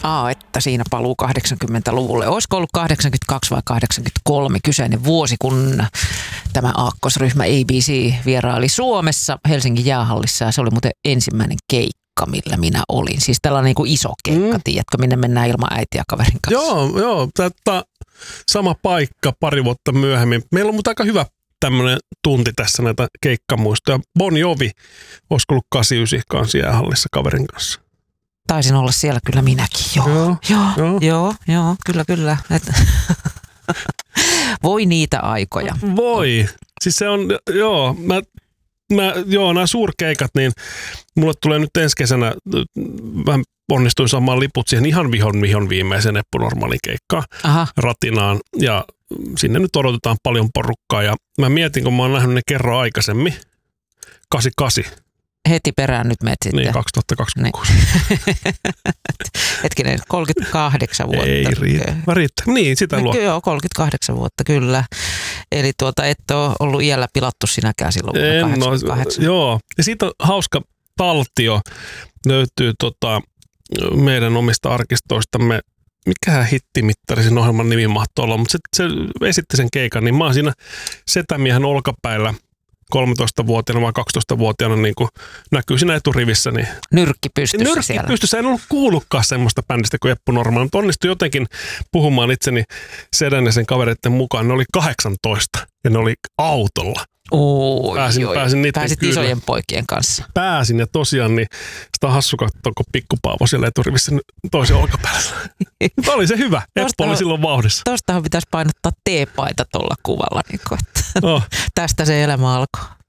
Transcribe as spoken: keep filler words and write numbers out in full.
Aa, että siinä paluu kahdeksankymmentäluvulle. Olisiko ollut kahdeksankymmentäkaksi vai kahdeksankymmentäkolme kyseinen vuosi, kun tämä aakkosryhmä A B C vieraili Suomessa Helsingin jäähallissa. Ja se oli muuten ensimmäinen keikka, millä minä olin. Siis tällainen niin kuin iso keikka, mm. tiedätkö, minne mennään ilman äitiä kaverin kanssa. Joo, joo. Tätä sama paikka pari vuotta myöhemmin. Meillä on mutta aika hyvä tämmöinen tunti tässä näitä keikkamuistoja. Bon Jovi, olisiko ollut kahdeksankymmentäyhdeksän kanssa jäähallissa kaverin kanssa. Taisin olla siellä kyllä minäkin, joo. Joo, joo, joo, joo, joo kyllä, kyllä. Et voi niitä aikoja. Voi. Siis se on, joo, mä, mä, joo, nämä suurkeikat, niin mulle tulee nyt ensi kesänä, mä onnistuin saamaan liput siihen ihan vihon, vihon viimeiseen Eppu Normaalin keikkaan, Aha. Ratinaan, ja sinne nyt odotetaan paljon porukkaa, ja mä mietin, kun mä oon nähnyt ne kerran aikaisemmin, kahdeksankymmentäkahdeksan. Heti perään nyt menet sitten. Niin, kaksituhattakaksikymmentäkuusi. Hetkinen, kolmekymmentäkahdeksan vuotta. Ei riitä. Riittää. Niin, sitä luo. Joo, kolmekymmentäkahdeksan vuotta, kyllä. Eli tuota, et ole ollut iällä pilattu sinäkään silloin vuonna kahdeksankymmentäkahdeksan. No, joo, ja siitä on hauska taltio. Löytyy tota, meidän omista arkistoistamme. Mikähän hittimittari sen ohjelman nimi mahtoi olla, mutta se, se esitti sen keikan, niin mä oon siinä setämiehen olkapäillä kolmetoistavuotiaana vai kaksitoistavuotiaana niin kuin näkyy siinä eturivissä. Niin nyrkki pystyssä nyrkki siellä. pystyssä. En ollut kuullutkaan semmoista bändistä kuin Eppu Normaali, mutta onnistui jotenkin puhumaan itseni sedän ja sen kavereiden mukaan. Ne oli kahdeksantoista ja ne oli autolla. Oi, pääsin, oi. pääsin Pääsit kyllä. isojen poikien kanssa. Pääsin ja tosiaan niin sitä on hassu katsoa, kun pikkupaavo siellä eturivissä toisen olkapäällä. Oli se hyvä. Eppu oli silloin vauhdissa. Tostahan pitäisi painottaa teepaita tuolla kuvalla. Niin kuin, että oh. tästä se elämä alkoi.